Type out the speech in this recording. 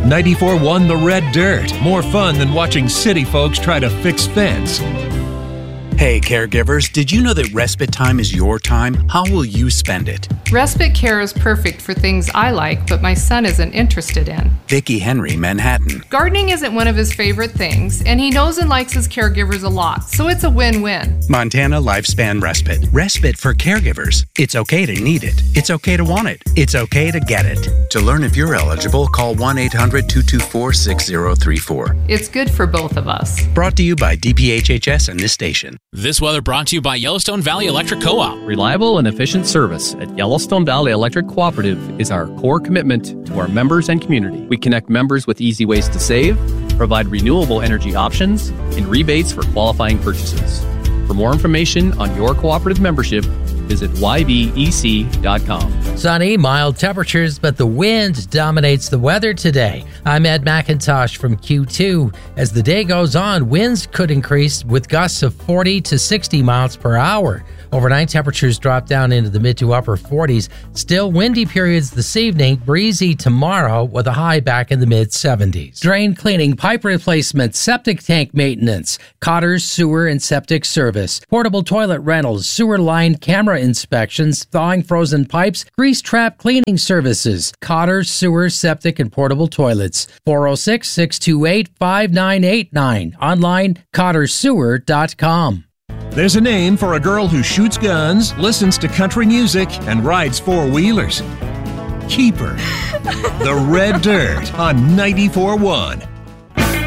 94.1 The Red Dirt. More fun than watching city folks try to fix fence. Hey, caregivers, did you know that respite time is your time? How will you spend it? Respite care is perfect for things I like, but my son isn't interested in. Vicki Henry, Manhattan. Gardening isn't one of his favorite things, and he knows and likes his caregivers a lot, so it's a win-win. Montana Lifespan Respite. Respite for caregivers. It's okay to need it. It's okay to want it. It's okay to get it. To learn if you're eligible, call 1-800-224-6034. It's good for both of us. Brought to you by DPHHS and this station. This weather brought to you by Yellowstone Valley Electric Co-op. Reliable and efficient service at Yellowstone Valley Electric Cooperative is our core commitment to our members and community. We connect members with easy ways to save, provide renewable energy options, and rebates for qualifying purchases. For more information on your cooperative membership, visit ybec.com. Sunny, mild temperatures, but the wind dominates the weather today. I'm Ed McIntosh from Q2. As the day goes on, winds could increase with gusts of 40 to 60 miles per hour. Overnight temperatures drop down into the mid to upper 40s. Still windy periods this evening, breezy tomorrow with a high back in the mid 70s. Drain cleaning, pipe replacement, septic tank maintenance, Cotter's Sewer and Septic Service, portable toilet rentals, sewer line camera inspections, thawing frozen pipes, grease trap cleaning services, Cotter's Sewer, Septic, and Portable Toilets. 406-628-5989. Online, cottersewer.com. There's a name for a girl who shoots guns, listens to country music, and rides four-wheelers. Keeper. The Red Dirt on 94.1.